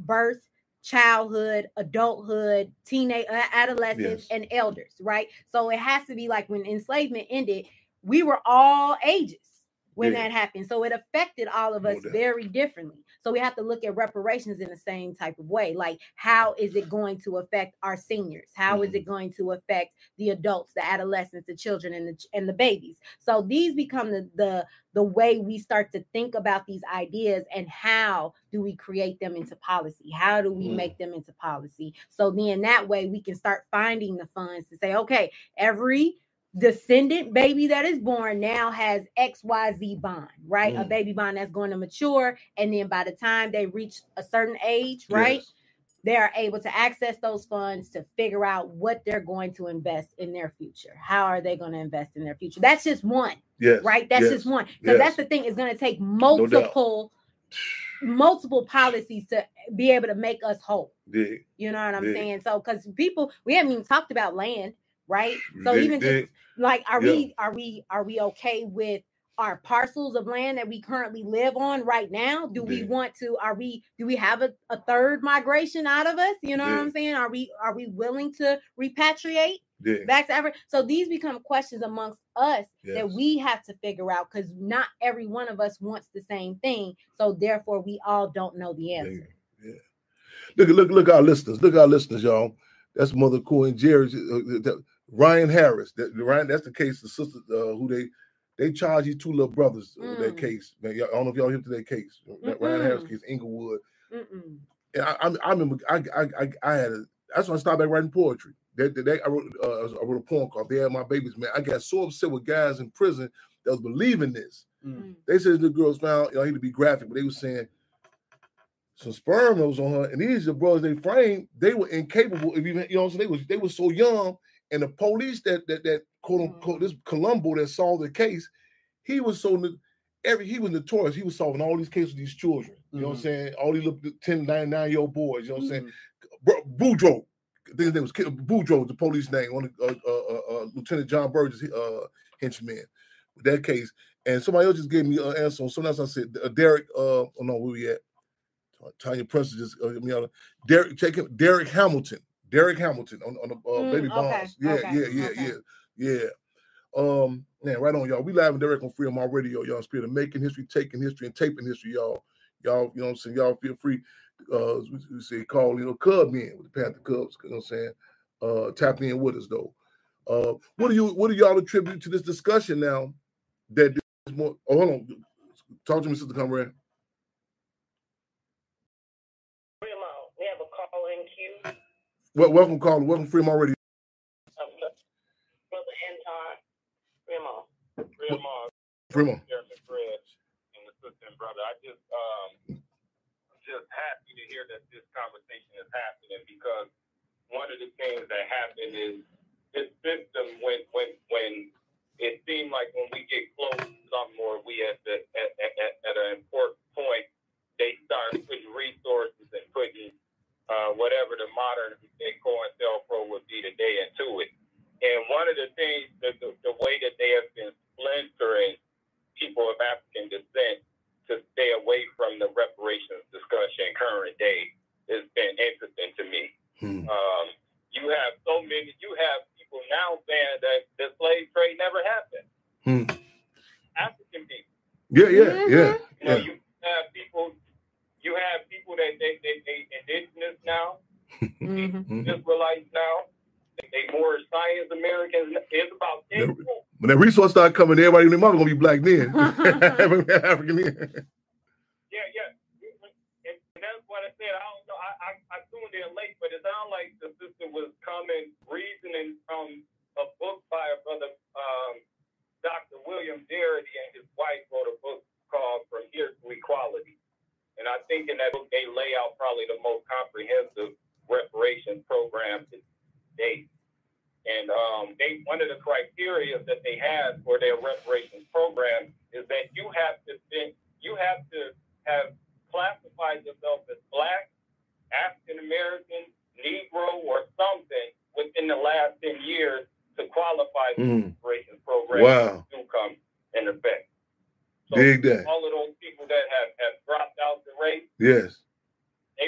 birth, childhood, adulthood, teenage, adolescence, and elders, right? So it has to be like when enslavement ended, we were all ages when that happened. So it affected all of us very differently. So we have to look at reparations in the same type of way. Like, how is it going to affect our seniors? How is it going to affect the adults, the adolescents, the children, and the babies? So these become the way we start to think about these ideas, and how do we create them into policy? How do we make them into policy? So then that way we can start finding the funds to say, okay, every descendant baby that is born now has XYZ bond, right? A baby bond that's going to mature, and then by the time they reach a certain age, right, they are able to access those funds to figure out what they're going to invest in their future. How are they going to invest in their future? That's just one, right? That's just one, because that's the thing. It's going to take multiple policies to be able to make us whole. You know what I'm saying? So, because people, we haven't even talked about land, right? So even just like, are we okay with our parcels of land that we currently live on right now? Do we want to? Do we have a third migration out of us? You know what I'm saying? Are we willing to repatriate back to Africa? So these become questions amongst us that we have to figure out, because not every one of us wants the same thing. So therefore, we all don't know the answer. Look our listeners. Look our listeners, y'all. That's Mother Cool and Jerry. Ryan Harris. Ryan. That's the case. The sister who they charge these two little brothers with that case. Man, I don't know if y'all hip to that case. Ryan Harris case, Inglewood. And I remember I had that's when I started back writing poetry. I wrote a poem called "They Had My Babies." Man, I got so upset with guys in prison that was believing this. They said the girls found, I hate to be graphic, but they were saying some sperm was on her, and these are brothers they framed. They were incapable of even, they were so young, and the police that quote unquote this Colombo that solved the case, he was notorious. He was solving all these cases with these children. You know what I'm saying? All these little 10, 9-year-old boys. You know what I'm saying? Boudreaux. I think his name was Boudreaux, the police name, on Lieutenant John Burgess henchman with that case. And somebody else just gave me an answer on something else. I said Derek. Oh no, where we at? Tanya Prince just Derek Hamilton. Derek Hamilton on the baby bonds. Yeah. Man, right on, y'all. We live and direct on Freedom All Radio, y'all. Spirit of making history, taking history, and taping history, y'all. Y'all, you know what I'm saying? Y'all feel free. We say call, Cub in with the Panther Cubs. You know what I'm saying? Tap in with us though. What do y'all attribute to this discussion now? That is more. Oh, hold on. Talk to me, Sister Comrade. We have a call in queue. Welcome, caller. Welcome, Freedom All Radio. Brother Anton. Freedom. And the sister and brother. I just happy to hear that this conversation is happening, because one of the things that happened is this system when it seemed like when we get close to something, or we at an important point, they start putting resources and putting whatever the modern COINTELPRO would be today into it. And one of the things, the way that they have been splintering people of African descent to stay away from the reparations discussion current day has been interesting to me. You have people now saying that the slave trade never happened. African people. Yeah. You have people that they indigenous now, Israelites now. They more science Americans. It's about when that resource start coming, everybody in their mother gonna be black then. African then. Yeah. And that's what I said. I don't know. I tuned in late, but it sounded like the sister was coming reasoning from a book by a brother, Dr. William Darity, and his wife wrote a book called From Here to Equality. And I think in that book they lay out probably the most comprehensive reparations program to date. And one of the criteria that they had for their reparations program is that you have to have classified yourself as Black, African American, Negro, or something within the last 10 years to qualify for the reparations program to come in effect. So all of those people that have dropped out the race, yes, they won't be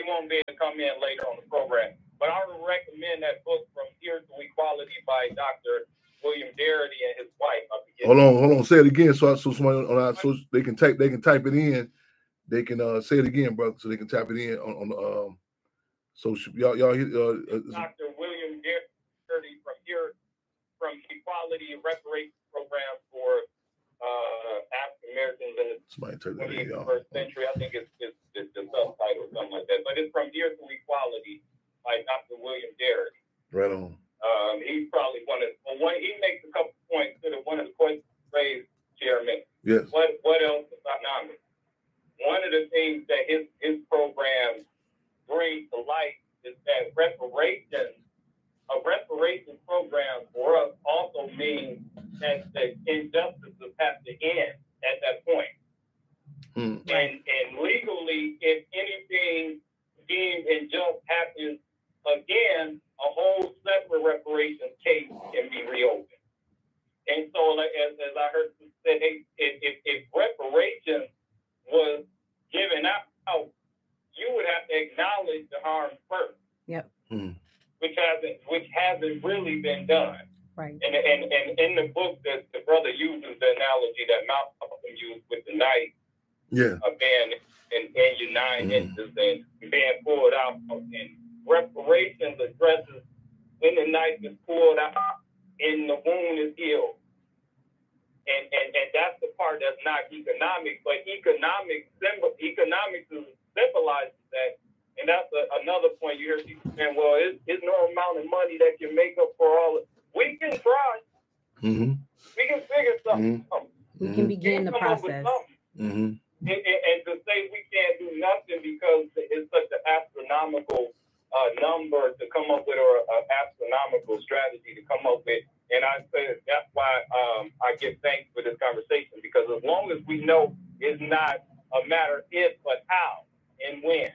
to come in later on the program. But I would recommend that book, From Here to Equality, by Dr. William Darity and his wife. Hold on. Say it again, so somebody so they can type it in. They can say it again, brother, so they can type it in on so y'all hear Dr. William Darity, from Equality and Reparations Program for African Americans in the 21st century. I think it's the subtitle or something like that. But it's From Here to Equality by Dr. William Darity. Right on. He's probably he makes a couple points to one of the questions raised, Chairman. Yes. What else is economic? One of the things that his program brings to light is that a reparations program for us also means that the injustices have to end at that point. And legally, if anything deemed unjust happens again, a whole separate reparations case can be reopened. And so, as I heard you say, if reparations was given out, you would have to acknowledge the harm first. Yep. Which hasn't really been done. Right. And in the book, that the brother uses the analogy that Malcolm used with the knife. Yeah. Being in your 9 inches and being pulled out, and reparations addresses when the knife is pulled out and the wound is healed. And that's the part that's not economic, but economics symbolizes that. And that's another point you hear people saying, well, it's no amount of money that can make up for all of it. We can try. Mm-hmm. We can figure something out. We can begin the process. Mm-hmm. And to say we can't do nothing because it's such an astronomical number to come up with, or an astronomical strategy to come up with. And I say that's why I give thanks for this conversation, because as long as we know it's not a matter if, but how and when.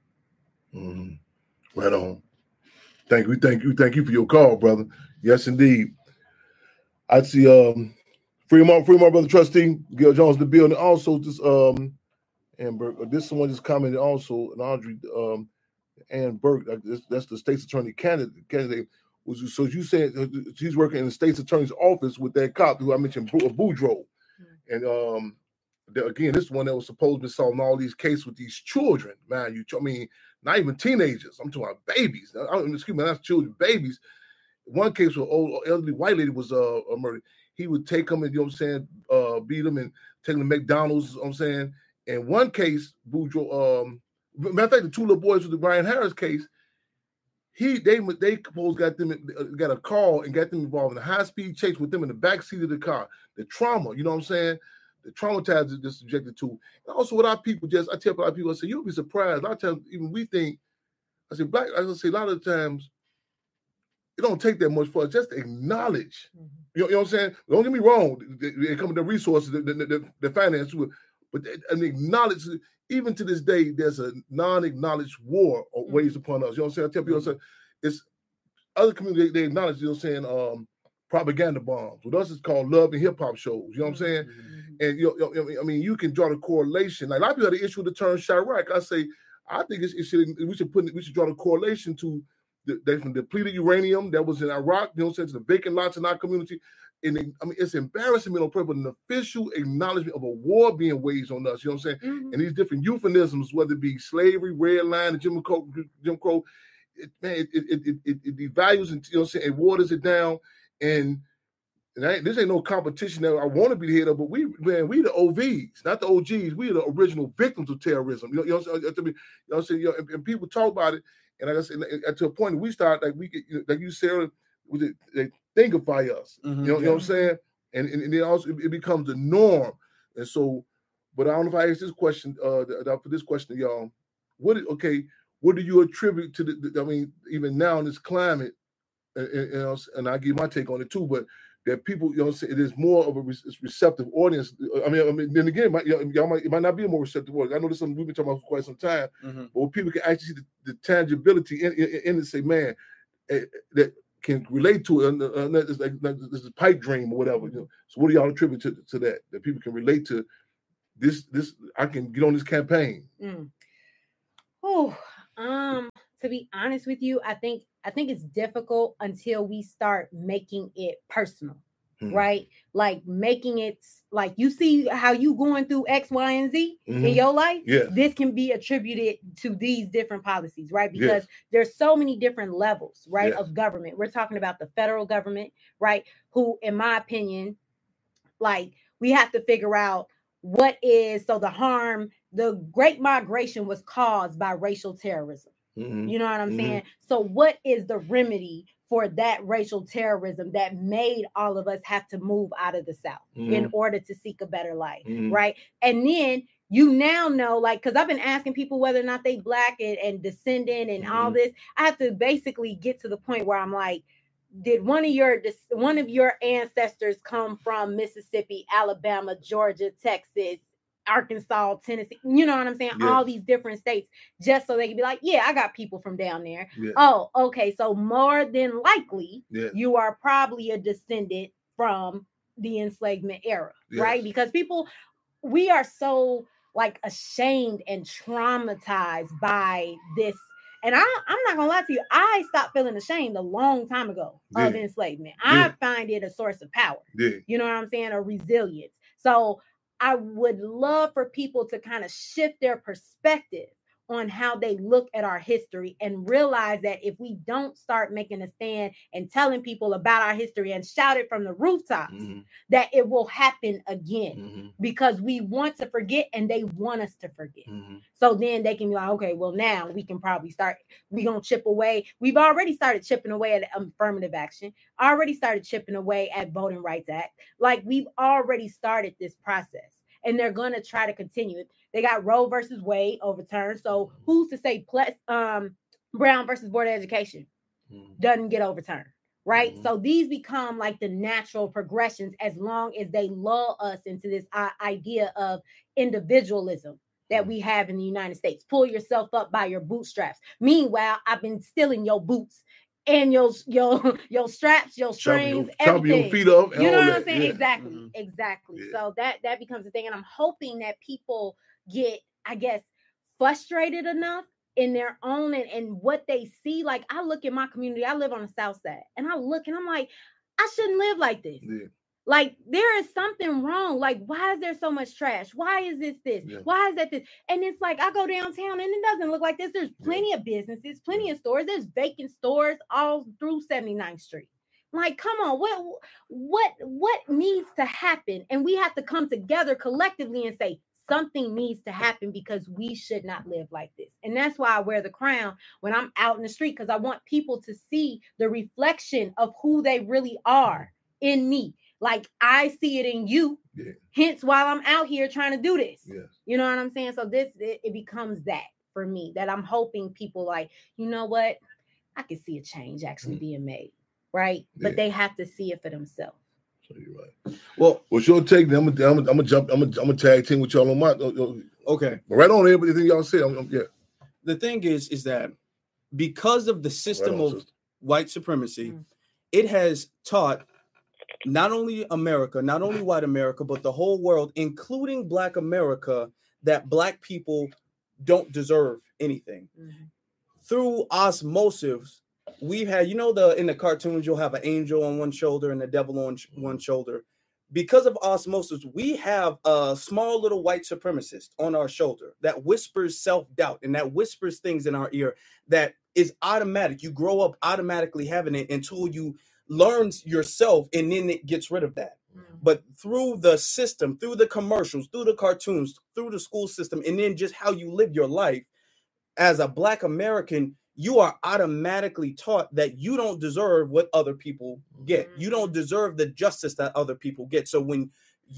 Mm-hmm. Right on. Thank you for your call, brother. Yes, indeed. I see Fremont, brother trustee, Gil Jones, the bill, and also this Amber, this someone just commented also, and Audrey Ann Burke, that's the state's attorney candidate. So you said she's working in the state's attorney's office with that cop who I mentioned, Boudreaux. And again, this one that was supposed to be solving all these cases with these children, man. Not even teenagers. I'm talking about babies. Excuse me, that's children, babies. One case where old elderly white lady was murdered. He would take them and, beat them and take them to McDonald's, you know what I'm saying. And one case, Boudreaux, matter of fact, the two little boys with the Brian Harris case, they got a call and got them involved in a high-speed chase with them in the back seat of the car. The trauma, you know what I'm saying? The traumatized they're subjected to. And also with our people, I tell a lot of people, I say, you'll be surprised. A lot of times, even we think, a lot of times, it don't take that much for us just to acknowledge. You know what I'm saying? Don't get me wrong. They come with the resources, the finance, but and acknowledge. Even to this day, there's a non-acknowledged war waged upon us. You know what I'm saying? I tell people, I say, it's other communities, they acknowledge, you know what I'm saying, propaganda bombs. With us, it's called love and hip-hop shows. You know what I'm saying? And you can draw the correlation. Like a lot of people had an issue with the term Chirac. I say, I think we should draw the correlation to the depleted uranium that was in Iraq, you know what I'm saying, to the vacant lots in our community. And it's embarrassing me on purpose, an official acknowledgement of a war being waged on us, you know what I'm saying? Mm-hmm. And these different euphemisms, whether it be slavery, red line, and Jim Crow, it devalues and, you know what I'm saying, it waters it down. And this ain't no competition that I want to be the head of, but we the OVs, not the OGs. We are the original victims of terrorism. You know what I'm saying? And people talk about it, and like I said, to a point we start, like we get, like you said, they thinkify us. Mm-hmm, you know what I'm saying? And then also it becomes the norm. And so, but I don't know if I ask this question for this question, y'all. What do you attribute to even now in this climate? And I give my take on it too, but that people, you know, it is more of a receptive audience. Then again, it might not be a more receptive audience. I know this is something we've been talking about for quite some time, but when people can actually see the tangibility in it and say, man, that can relate to it. This is a pipe dream or whatever. You know? So what do y'all attribute to that? That people can relate to this? I can get on this campaign. To be honest with you, I think it's difficult until we start making it personal. Right? Like making it like you see how you going through X, Y, and Z in your life. This can be attributed to these different policies, right? Because there's so many different levels, right, of government. We're talking about the federal government, right? Who, in my opinion, like we have to figure out what is the harm. The Great Migration was caused by racial terrorism. You know what I'm saying? So what is the remedy for that racial terrorism that made all of us have to move out of the South in order to seek a better life, right? And then you now know, like, because I've been asking people whether or not they Black and descendant and all this. I have to basically get to the point where I'm like, did one of your ancestors come from Mississippi, Alabama, Georgia, Texas, Arkansas, Tennessee, you know what I'm saying? All these different states, just so they can be like, yeah, I got people from down there. Oh, okay. So more than likely, you are probably a descendant from the enslavement era, right? Because we are so like ashamed and traumatized by this. And I'm not gonna lie to you, I stopped feeling ashamed a long time ago of enslavement. I find it a source of power. You know what I'm saying? A resilience. So I would love for people to kind of shift their perspective on how they look at our history and realize that if we don't start making a stand and telling people about our history and shout it from the rooftops, that it will happen again because we want to forget and they want us to forget. So then they can be like, okay, well, now we can probably start, we're going to chip away. We've already started chipping away at affirmative action, already started chipping away at Voting Rights Act. Like we've already started this process. And they're going to try to continue it. They got Roe versus Wade overturned. So who's to say Brown versus Board of Education doesn't get overturned, right? So these become like the natural progressions as long as they lull us into this idea of individualism that we have in the United States. Pull yourself up by your bootstraps. Meanwhile, I've been stealing your boots and your straps, your strings, everything. Your feet up. You know what I'm saying? Exactly. So that becomes a thing. And I'm hoping that people get, I guess, frustrated enough in their own and what they see. Like I look at my community, I live on the South Side, and I look and I'm like, I shouldn't live like this. Like there is something wrong. Like, why is there so much trash? Why is this? Why is that this? And it's like, I go downtown and it doesn't look like this. There's plenty of businesses, plenty of stores. There's vacant stores all through 79th Street. Like, come on, what needs to happen? And we have to come together collectively and say, something needs to happen because we should not live like this. And that's why I wear the crown when I'm out in the street, because I want people to see the reflection of who they really are in me. Like I see it in you. Hence why I'm out here trying to do this. You know what I'm saying? So it becomes that for me, that I'm hoping people like, you know what? I can see a change actually being made. Right. But they have to see it for themselves. So you're right. Well, what's your take? I'm gonna tag team with y'all on my okay. Right on everything y'all say. The thing is that because of the system of white supremacy, it has taught not only America, not only white America, but the whole world, including Black America, that Black people don't deserve anything. Through osmosis, we've had, in the cartoons, you'll have an angel on one shoulder and a devil on one shoulder. Because of osmosis, we have a small little white supremacist on our shoulder that whispers self-doubt and that whispers things in our ear that is automatic. You grow up automatically having it until you learn yourself, and then it gets rid of that. But through the system, through the commercials, through the cartoons, through the school system, and then just how you live your life as a Black American, you are automatically taught that you don't deserve what other people get. You don't deserve the justice that other people get. So when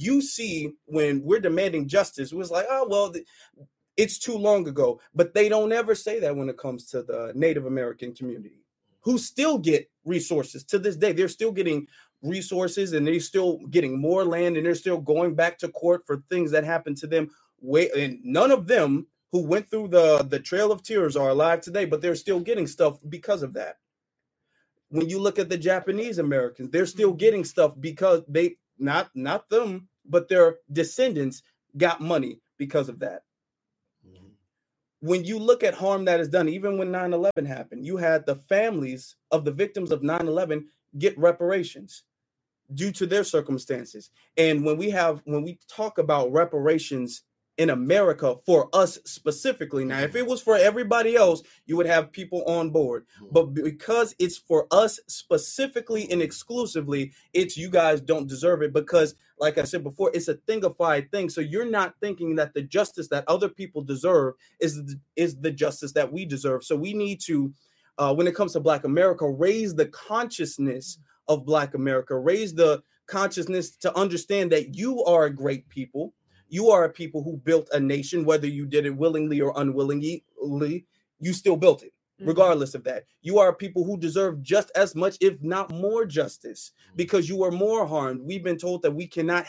we're demanding justice, it was like, oh, well, it's too long ago. But they don't ever say that when it comes to the Native American community, who still get resources to this day. They're still getting resources and they're still getting more land, and they're still going back to court for things that happened to them. And none of them who went through the Trail of Tears are alive today, but they're still getting stuff because of that. When you look at the Japanese Americans, they're still getting stuff because they, not them, but their descendants got money because of that. when you look at harm that is done, even when 9/11 happened, you had the families of the victims of 9/11 get reparations due to their circumstances. And when we talk about reparations in America for us specifically, now if it was for everybody else, you would have people on board. But because it's for us specifically and exclusively, it's you guys don't deserve it, because like I said before, it's a thingified thing. So you're not thinking that the justice that other people deserve is the justice that we deserve. So we need to, when it comes to Black America, raise the consciousness of Black America, raise the consciousness to understand that you are a great people. You are a people who built a nation, whether you did it willingly or unwillingly, you still built it. Regardless of that, you are people who deserve just as much, if not more, justice, because you were more harmed. We've been told that we cannot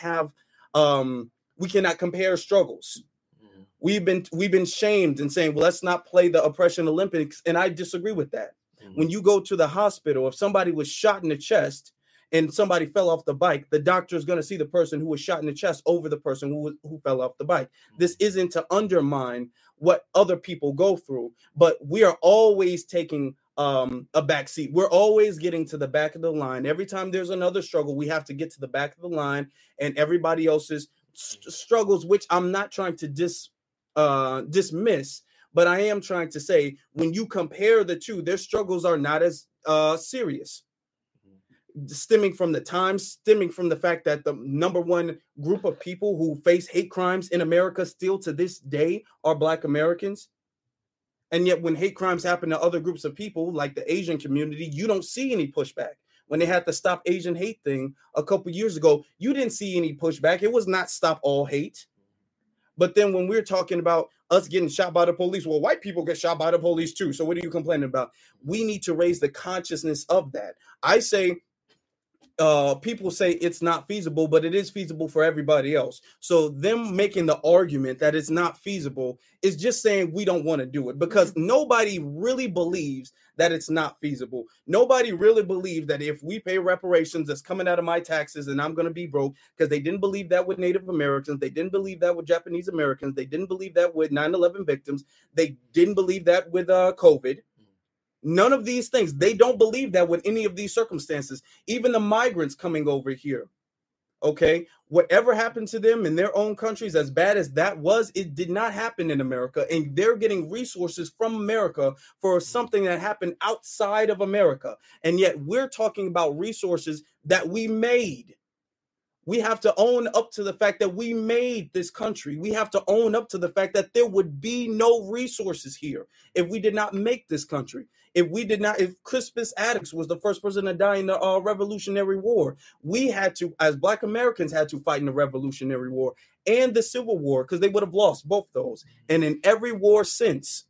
compare struggles. We've been shamed and saying, well, let's not play the oppression Olympics. And I disagree with that. When you go to the hospital, if somebody was shot in the chest and somebody fell off the bike, the doctor is going to see the person who was shot in the chest over the person who fell off the bike. This isn't to undermine what other people go through, but we are always taking a back seat. We're always getting to the back of the line. Every time there's another struggle, we have to get to the back of the line, and everybody else's struggles, which I'm not trying to dismiss, but I am trying to say, when you compare the two, their struggles are not as serious. Stemming from the fact that the number one group of people who face hate crimes in America still to this day are Black Americans. And yet when hate crimes happen to other groups of people, like the Asian community, you don't see any pushback. When they had the Stop Asian Hate thing a couple years ago, you didn't see any pushback. It was not Stop All Hate. But then when we're talking about us getting shot by the police, well, white people get shot by the police too. So what are you complaining about? We need to raise the consciousness of that. I say, people say it's not feasible, but it is feasible for everybody else. So them making the argument that it's not feasible is just saying we don't want to do it, because nobody really believes that it's not feasible. Nobody really believes that if we pay reparations that's coming out of my taxes and I'm going to be broke, because they didn't believe that with Native Americans. They didn't believe that with Japanese Americans. They didn't believe that with 9/11 victims. They didn't believe that with COVID. None of these things. They don't believe that with any of these circumstances. Even the migrants coming over here. Okay. Whatever happened to them in their own countries, as bad as that was, it did not happen in America. And they're getting resources from America for something that happened outside of America. And yet we're talking about resources that we made. We have to own up to the fact that we made this country. We have to own up to the fact that there would be no resources here if we did not make this country. If Crispus Attucks was the first person to die in the Revolutionary War, we had to, as Black Americans, had to fight in the Revolutionary War and the Civil War, because they would have lost both those. And in every war since,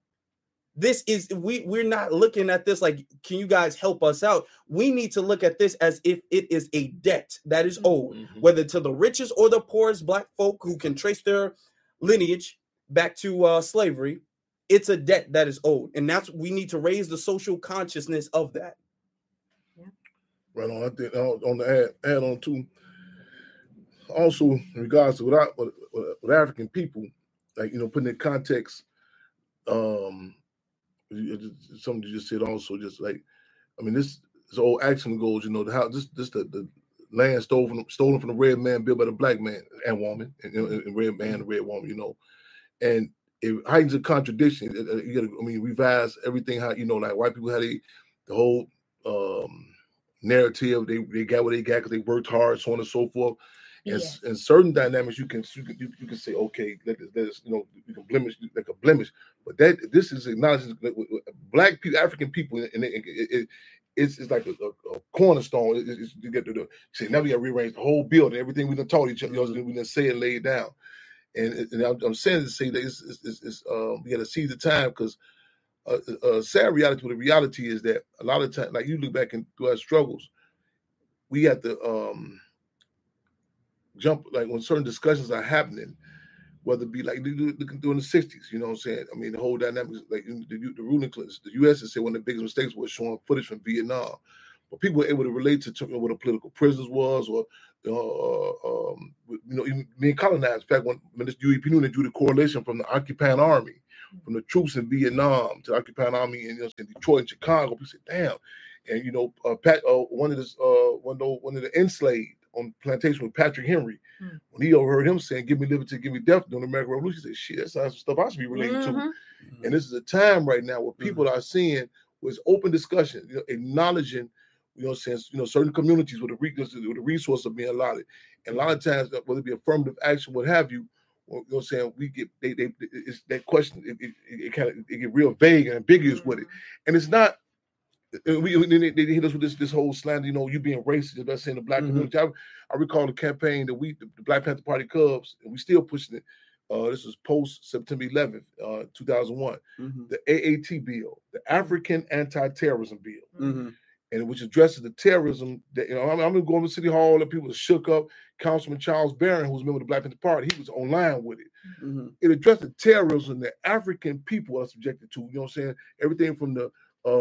we're not looking at this like, can you guys help us out? We need to look at this as if it is a debt that is owed, whether to the richest or the poorest Black folk who can trace their lineage back to slavery. It's a debt that is owed, and we need to raise the social consciousness of that. Yeah. Right on. I think on the add on too. Also, in regards to with African people, like, putting in context, something you just said also, just like, this old action goes, how the land stolen from the red man, built by the black man and woman, and red man and red woman, and it heightens a contradiction. You gotta, revise everything. How like white people had the whole narrative. They got what they got because they worked hard, so on and so forth. Yes. And certain dynamics you can say, okay, there's you can blemish like a blemish, but this is acknowledging Black people, African people, and it's like a cornerstone. You get to say now we got to rearrange the whole building, everything we done taught each other, we done say and laid down. And I'm saying to say that we got to seize the time, because sad reality. The reality is that a lot of time, like you look back into our struggles, we have to jump, like when certain discussions are happening, whether it be like during the 60s, you know what I'm saying? The whole dynamic, like the ruling class, the U.S. has said one of the biggest mistakes was showing footage from Vietnam. But people were able to relate to what a political prisoners was, or even being colonized. In fact, when this UEP drew the correlation from the occupying army, from the troops in Vietnam to the occupying army in Detroit and Chicago. People said, "Damn!" And one of the enslaved on plantation with Patrick Henry, when he overheard him saying, "Give me liberty, give me death" during the American Revolution, he said, "Shit, that's some stuff I should be relating to." And this is a time right now where people are seeing was open discussion, acknowledging, certain communities with the resource of being allotted. And a lot of times, whether it be affirmative action, what have you, we get it's that question. It get real vague and ambiguous with it, and it's not. They hit us with this whole slander, you being racist, that's saying the black community. I recall the campaign that the Black Panther Party Cubs, and we still pushing it. This was post September 11th, 2001. The AAT bill, the African Anti-Terrorism Bill, and which addresses the terrorism that I'm going to City Hall and people shook up. Councilman Charles Barron, who's a member of the Black Panther Party, he was online with it. It addressed the terrorism that African people are subjected to. Everything from the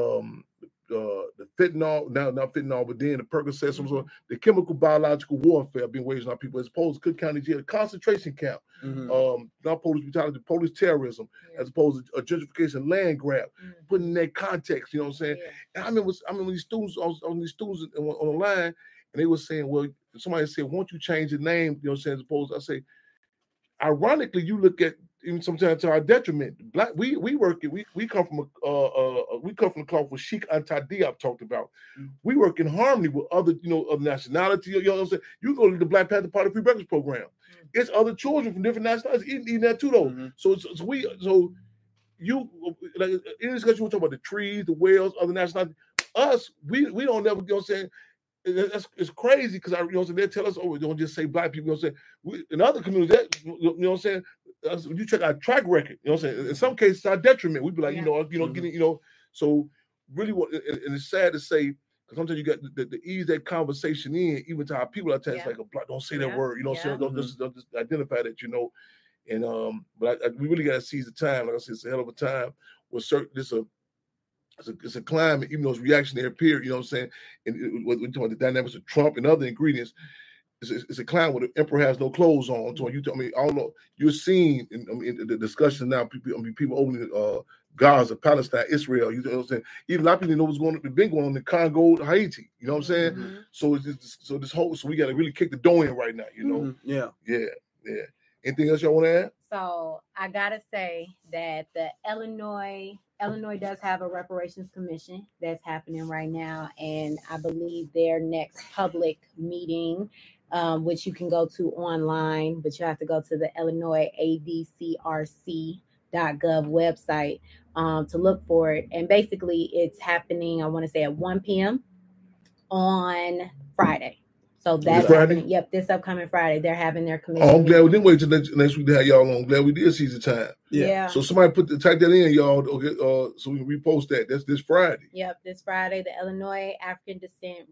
fentanyl, not fentanyl, but then the Percocet, the chemical biological warfare being waged on people, as opposed to Cook County Jail, a concentration camp, not police brutality, police terrorism, as opposed to a gentrification land grab, putting in that context, And I remember these students, on the line, and they were saying, well, somebody said, won't you change the name, as opposed, I say, ironically, you look at, even sometimes to our detriment, we come from the cloth with Sheikh Anta Diop talked about. We work in harmony with other, of nationality. You know what I'm saying? You go to the Black Panther Party Free Breakfast Program. It's other children from different nationalities eating that too, though. So you like in this discussion, we talk about the trees, the whales, other nationalities. Us, we don't never, saying. It's crazy because they tell us, oh, don't just say black people. In other communities, you check our track record. In some cases, it's our detriment. We'd be like, getting, So really, and it's sad to say because sometimes you got the ease that conversation in, even to our people. I tell you, it's like a black. Don't say that word. Don't just identify that. And but we really got to seize the time. Like I said, it's a hell of a time. It's a climate, even though it's reactionary period, And when you talk about the dynamics of Trump and other ingredients, it's a climate where the emperor has no clothes on. So you're seeing in the discussion now, people opening Gaza, Palestine, Israel. You know what I'm saying? Even a lot of people know what's been going on in Congo, Haiti. You know what I'm saying? So so we got to really kick the door in right now. Yeah. Anything else y'all want to add? So I gotta say that the Illinois does have a reparations commission that's happening right now, and I believe their next public meeting, which you can go to online, but you have to go to the Illinois ADCRC.gov website to look for it. And basically, it's happening, I want to say at 1 p.m. on Friday. So that's happening. Yep, this upcoming Friday, they're having their commission. I'm glad we didn't wait till next week to have y'all on. I'm glad we did seize the time. Yeah. So somebody type that in, y'all. Okay, so we can repost that. That's this Friday. Yep, this Friday, the Illinois African Descent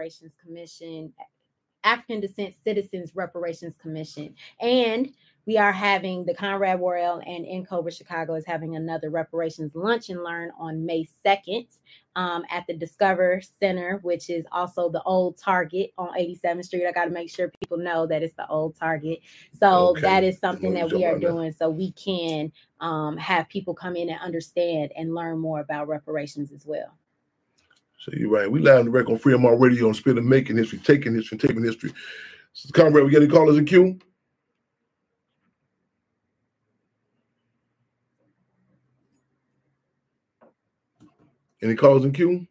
Citizens Reparations Commission, and we are having the Conrad Royal and NCOBRA Chicago is having another reparations lunch and learn on May 2nd at the Discover Center, which is also the old Target on 87th Street. I got to make sure people know that it's the old Target. So that is something that we are doing so we can have people come in and understand and learn more about reparations as well. So you're right. We live on the record on Freedom Radio on Spin of Making History, Taking History, Taping History. So, Conrad, we got any callers in queue? Any callers in queue?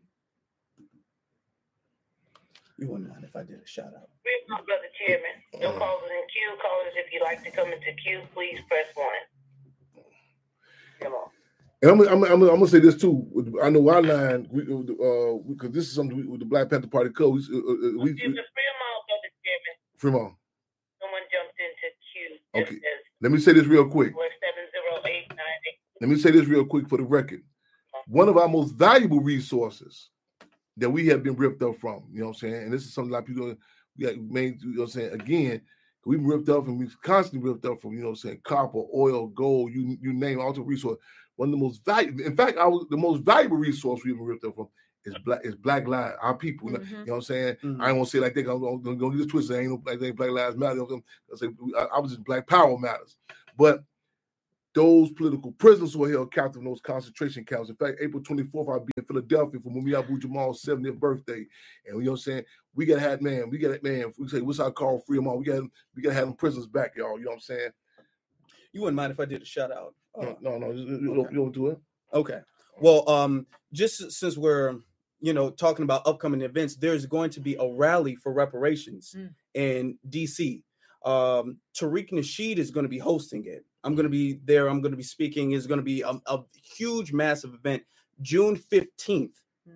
You wouldn't mind if I did a shout out. Brother Chairman, no callers in queue. Callers, if you'd like to come into queue, please press 1. Come on. And I'm gonna say this too. I know our line because this is something with the Black Panther Party Code. It's a Fremont, Brother Chairman. Fremont. Someone jumped into queue. Okay. Let me say this real quick. 70898. Let me say this real quick for the record. One of our most valuable resources that we have been ripped up from, you know what I'm saying? And this is something a lot of people made, you know what I'm saying? Again, we've been ripped up and we've constantly ripped up from, you know what I'm saying, copper, oil, gold, you name it, all the resource. One of the most valuable, in fact, the most valuable resource we've been ripped up from is black lives, our people. You know what I'm saying? I ain't want to say like that. I'm going to get this twisted. Ain't no black lives matter. I was just Black Power matters. But those political prisoners who are held captive in those concentration camps. In fact, April 24th, I'll be in Philadelphia for Mumia Abu Jamal's 70th birthday. And you know what I'm saying? We gotta have if we say what's our call, free them all. We gotta have them prisoners back, y'all. You know what I'm saying? You wouldn't mind if I did a shout out? No, you don't do it. Okay. Well, just since we're talking about upcoming events, there's going to be a rally for reparations in DC. Tariq Nasheed is going to be hosting it. I'm going to be there. I'm going to be speaking. It's going to be a huge, massive event, June 15th.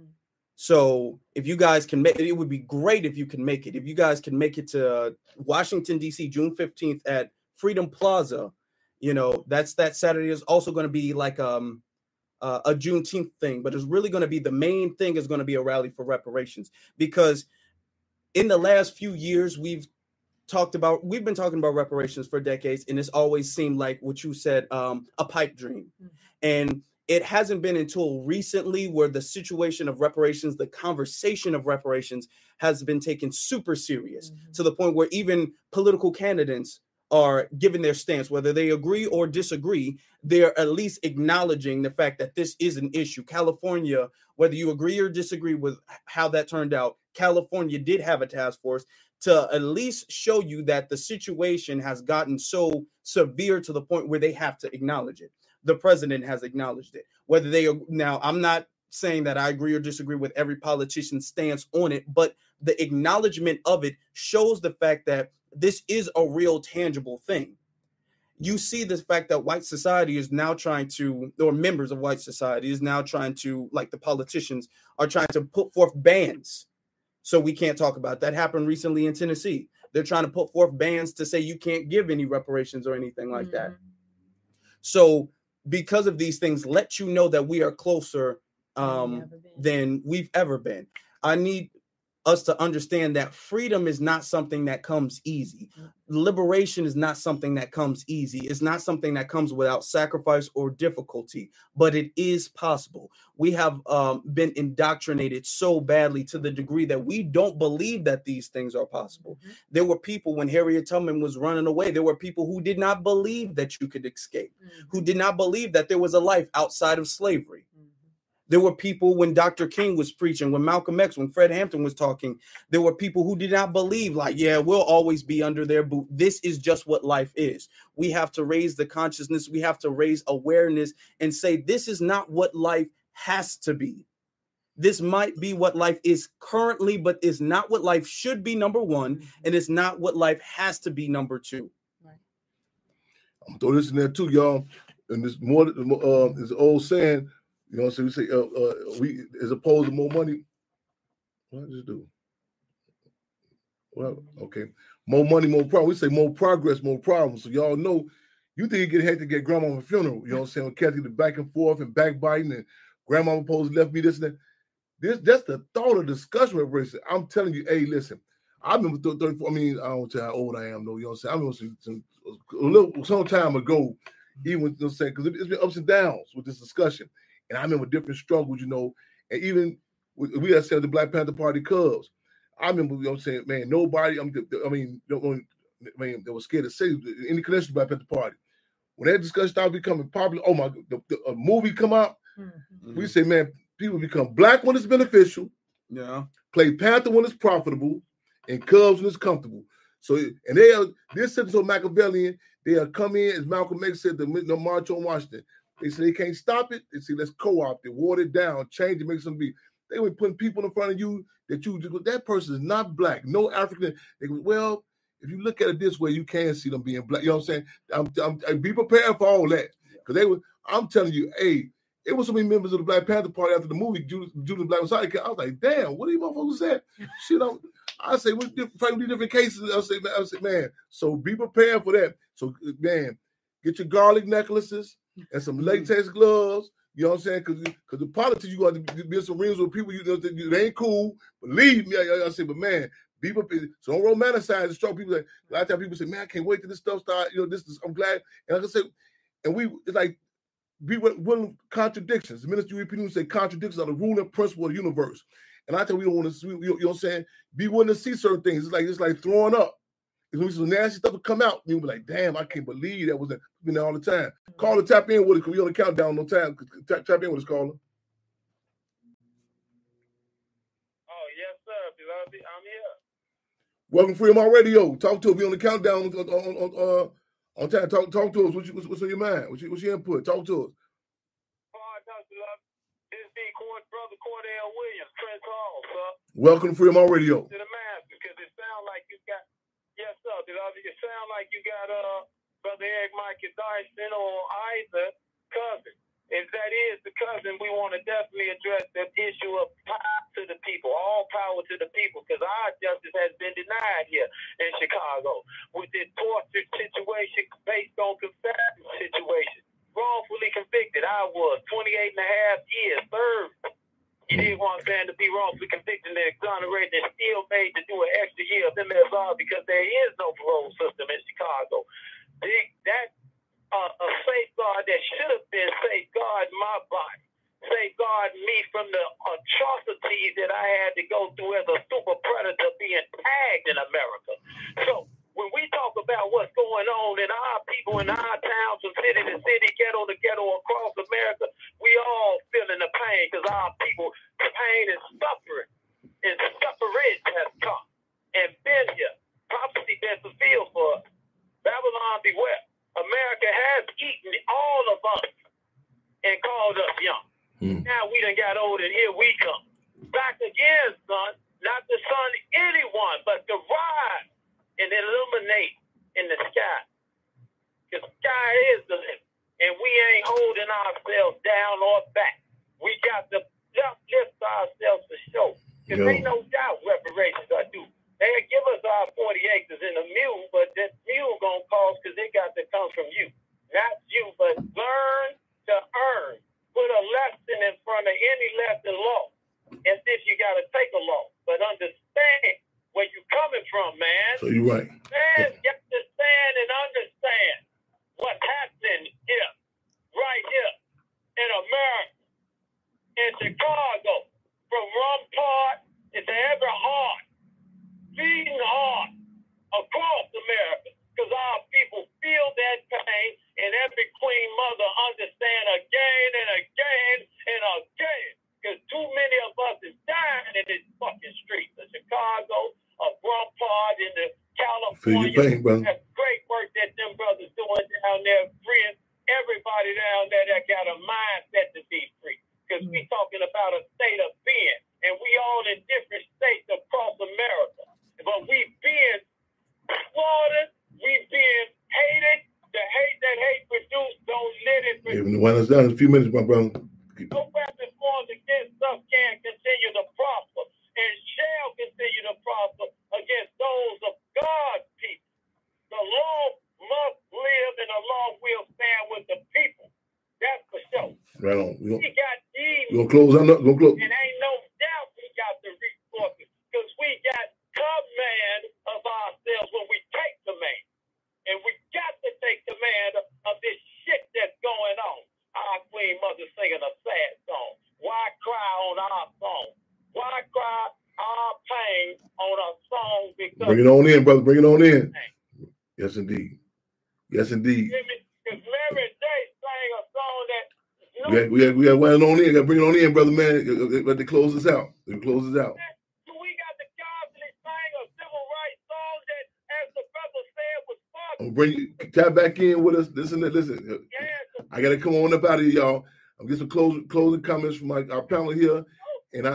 So if you guys can make it, it would be great if you can make it. If you guys can make it to Washington, D.C., June 15th at Freedom Plaza, that's that Saturday. Is also going to be like a Juneteenth thing, but it's really going to be the main thing is going to be a rally for reparations, because in the last few years, we've been talking about reparations for decades, and it's always seemed like what you said, a pipe dream. And it hasn't been until recently where the situation of reparations, the conversation of reparations has been taken super serious to the point where even political candidates are giving their stance, whether they agree or disagree. They're at least acknowledging the fact that this is an issue. California, whether you agree or disagree with how that turned out, California did have a task force to at least show you that the situation has gotten so severe to the point where they have to acknowledge it. The president has acknowledged it. Now, I'm not saying that I agree or disagree with every politician's stance on it, but the acknowledgement of it shows the fact that this is a real tangible thing. You see the fact that white society is now trying to, or members of white society is now trying to, like the politicians, are trying to put forth bans. So we can't talk about that. Happened recently in Tennessee. They're trying to put forth bans to say you can't give any reparations or anything like that. So because of these things, let you know that we are closer than we've ever been. I need us to understand that freedom is not something that comes easy. Liberation is not something that comes easy. It's not something that comes without sacrifice or difficulty, but it is possible. We have been indoctrinated so badly to the degree that we don't believe that these things are possible. There were people when Harriet Tubman was running away, there were people who did not believe that you could escape, who did not believe that there was a life outside of slavery. There were people when Dr. King was preaching, when Malcolm X, when Fred Hampton was talking, there were people who did not believe we'll always be under their boot. This is just what life is. We have to raise the consciousness. We have to raise awareness and say, this is not what life has to be. This might be what life is currently, but is not what life should be, number one, and it's not what life has to be, number two. I'm throwing this in there too, y'all. And this more is old saying, you know, so we say we as opposed to more money. What does it do? Well, okay. More money, more problem. We say more progress, more problems. So y'all know, you think you get hectic at grandmama's funeral, you know what I'm saying? Kathy, the back and forth and backbiting, and grandmama supposed left me this and that. That's the thought of discussion reparation. I'm telling you, hey, listen, I remember 34, I mean, I don't tell how old I am, though, you know what I'm saying? I remember some time ago, even, you know what I'm saying, because it's been ups and downs with this discussion. And I remember different struggles, you know, and even we had said the Black Panther Party Cubs. I remember, you know what I'm saying, man, nobody, they were scared to say any connection to the Black Panther Party. When that discussion started becoming popular, oh my, a movie come out, we say, man, people become black when it's beneficial, play Panther when it's profitable, and Cubs when it's comfortable. So, and they're sitting so Machiavellian, they'll come in, as Malcolm X said, the March on Washington. They say they can't stop it. They say, let's co-opt it, water it down, change it, make something be. They were putting people in front of you that person is not black, no African. They go, well, if you look at it this way, you can see them being black. You know what I'm saying? I'm be prepared for all that. Because I'm telling you, hey, it was so many members of the Black Panther Party after the movie, Judas Black Messiah. I was like, damn, what are you motherfuckers saying? Shit, I say, we're different cases. I say, man, so be prepared for that. So, man, get your garlic necklaces and some latex gloves. You know what I'm saying? Because the politics, you got to be in some rings with people they ain't cool. Believe me, I say, but man, be prepared. So don't romanticize the struggle. People a lot of times people say, man, I can't wait till this stuff start. You know, this is, I'm glad. And like I said, and it's like, be willing contradictions. The ministry of people say contradictions are the rule and principle of the universe. And I tell you, we don't want to, you know what I'm saying? Be willing to see certain things. It's like throwing up. It's when some nasty stuff will come out, you'll be like, damn, I can't believe that was been there all the time. Caller, tap in with us, because we on the countdown, no time. Tap in with us, caller. Oh, yes, sir. I'm here. Welcome to Freedom Radio. Talk to us. We on the countdown on time. Talk to us. What's on your mind? What's your input? Talk to us. This is Brother Cordell Williams, Prince Hall, sir. Welcome to Freedom Radio. To the master, because it sounds like you got, yes, sir, it sounds like you got Brother Eric Michael Dyson or either cousin. If that is the cousin, we want to definitely address the issue of power to the people, all power to the people, because our justice has been denied here in Chicago with this torture situation based on confession situation. Wrongfully convicted, I was 28 and a half years served. You didn't want to be wrongfully convicted and exonerated and still made to do an extra year of MSR because there is no parole system in Chicago. That a safeguard that should have been safeguard my body, safeguard me from the atrocities that I had to go through as a super predator being tagged in America. So when we talk about what's going on in our people, in our towns, from city to city, ghetto to ghetto across America, we all feeling the pain because our people, pain and suffering has come and been here. Prophecy been fulfilled for us. Babylon beware. America has eaten all of us and called us young. Now we done got old and here we come. Back again, son. Not to sun anyone, but to rise and illuminate in the sky. The sky is the limit. And we ain't holding ourselves down or back. We got to lift ourselves for show. Because ain't no doubt reparations are due. They'll give us our 40 acres in a mule, but that mule gonna cost because it got to come from you. Not you, but learn to earn. Put a lesson in front of any lesson law. As if you gotta take a law. But understand where you coming from, man. So you're right. Man, get to stand and understand what's happening here, right here in America, in Chicago, from Rumpart into every heart. Beating hard across America because our people feel that pain and every queen mother understand again and again and again because too many of us is dying in this fucking streets of Chicago, of Brumpart, in the California. Feel your pain, brother. That's great work that them brothers doing down there, freeing everybody down there that got a mindset to be free because we talking about a state of being and we all in different states across America. But we being slaughtered, we being hated. The hate that hate produced, don't let it produce. Even wind us down in a few minutes, my brother. No weapon formed against us can continue to prosper and shall continue to prosper against those of God's people. The law must live and the law will stand with the people. That's for sure. Right on. We got these. We're going to close on up. And ain't no doubt we got the resources because we got command of ourselves when we take command. And we got to take command of this shit that's going on. Our queen mother singing a sad song. Why cry on our song? Why cry our pain on a song? Because bring it on in, brother. Bring it on in. Yes, indeed. Yes, indeed. Because Mary J sang a song that we got one on in. Got to bring it on in, brother, man. Let it close us out. Let it close us out. Tap back in with us. Listen. I gotta come on up out of here, y'all. I'm getting some closing comments from our panel here, and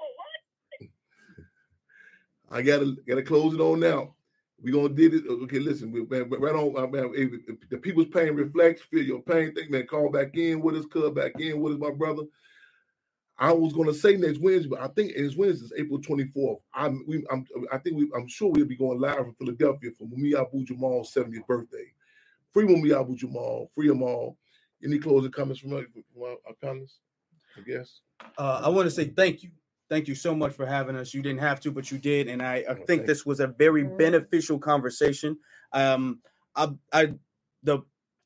I gotta close it on now. We're gonna do this. Okay, listen, right on. If the people's pain reflects, feel your pain. Think, man, call back in with us, cuz back in with us, my brother. I was gonna say next Wednesday, but I think it's Wednesday, April 24th. I'm sure we'll be going live from Philadelphia for Mumia Abu-Jamal's 70th birthday. Free Mumia Abu-Jamal, free them all. Any closing comments from our panelists? I guess. I want to say thank you. Thank you so much for having us. You didn't have to, but you did, and I think this was a very beneficial conversation. The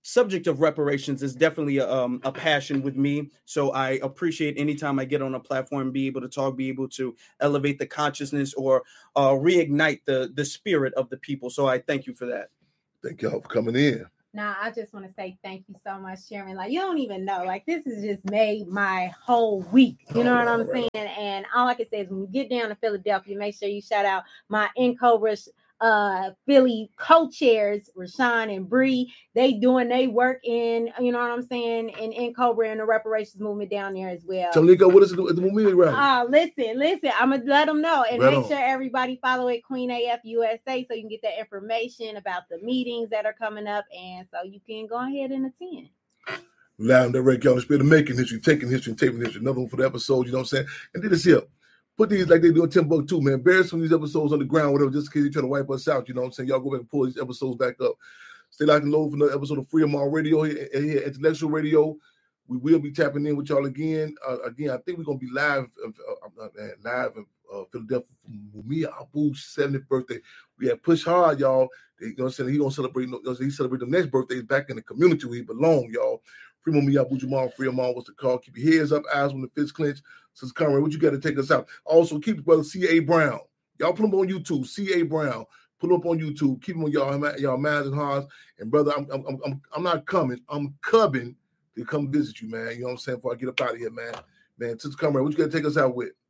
subject of reparations is definitely a passion with me. So I appreciate anytime I get on a platform, be able to talk, be able to elevate the consciousness or reignite the spirit of the people. So I thank you for that. Thank y'all for coming in. Now, I just want to say thank you so much, Chairman. Like, you don't even know. Like, this has just made my whole week. You know what I'm saying? And all I can say is when you get down to Philadelphia, make sure you shout out my NCOBRA Philly co-chairs, Rashawn and Bree. They doing their work in, you know what I'm saying, in NCOBRA and the reparations movement down there as well. Tamika, what is it at the movement right? Listen, I'm gonna let them know and make sure everybody follow it, Queen AF USA, so you can get that information about the meetings that are coming up, and so you can go ahead and attend. Loud and direct, y'all. The spirit of making history, taking history, and taping history. Another one for the episode, you know what I'm saying? And do this here. Put these like they do in Timbuktu, man. Bury some of these episodes on the ground, whatever, just in case they try to wipe us out, you know what I'm saying? Y'all go back and pull these episodes back up. Stay locked and loaded for another episode of Freedom on Radio here at Intellectual Radio. We will be tapping in with y'all again. I think we're going to be live in Philadelphia for Mumia Abu's 70th birthday. We had Push Hard, y'all. You know what I'm saying? He's going to celebrate, he celebrate the next birthday back in the community where he belong, y'all. Free Mumia Abu Jamal, Free Amal, what's the call? Keep your heads up, eyes on the fists clenched. Says Conrad, what you got to take us out? Also, keep the brother C.A. Brown. Y'all put him on YouTube, C.A. Brown. Put him up on YouTube. Keep him on y'all minds and hearts. And brother, I'm not coming. I'm coming to come visit you, man. You know what I'm saying? Before I get up out of here, man. Man, Sister Conrad, what you got to take us out with?